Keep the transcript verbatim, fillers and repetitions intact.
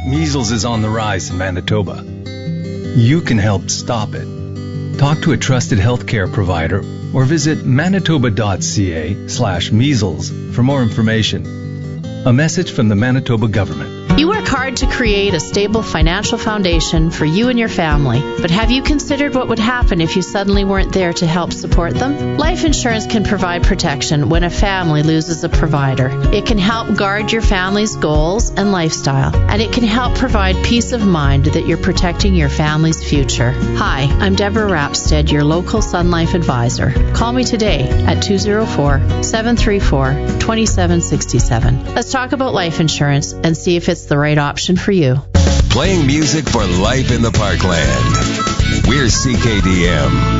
Measles is on the rise in Manitoba. You can help stop it. Talk to a trusted healthcare provider or visit manitoba.ca slash measles for more information. A message from the Manitoba government. You work hard to create a stable financial foundation for you and your family, but have you considered what would happen if you suddenly weren't there to help support them? Life insurance can provide protection when a family loses a provider. It can help guard your family's goals and lifestyle, and it can help provide peace of mind that you're protecting your family's future. Hi, I'm Deborah Rapstead, your local Sun Life advisor. Call me today at two oh four, seven three four, two seven six seven. Let's talk about life insurance and see if it's the right option for you. Playing music for life in the Parkland. We're C K D M.